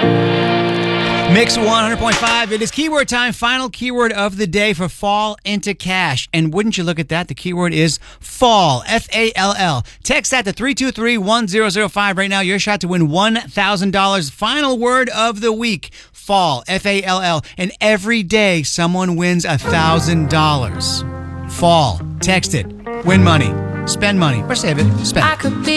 Mix 100.5. It is keyword time. Final keyword of the day for fall into cash. And wouldn't you look at that? The keyword is fall. F-A-L-L. Text that to 323-1005 right now. Your shot to win $1,000. Final word of the week. Fall. F-A-L-L. And every day someone wins $1,000. Fall. Text it. Win money. Spend money. Or save it. Spend it. I could be